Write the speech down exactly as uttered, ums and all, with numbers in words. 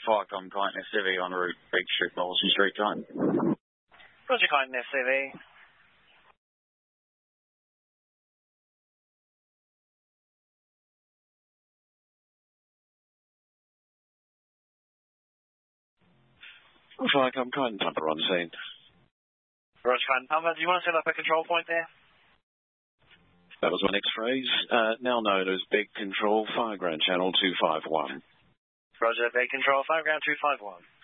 Firecom Kite S C V on route Big Strip Morrison Street time. Roger, Kite S C V. Firecom Kite and Pumper on scene. Roger, Kite and Pumper, do you want to set up a control point there? That was one X-rays, uh, now known as Big Control Fireground Channel two five one. Roger, Big Control Fireground two five one.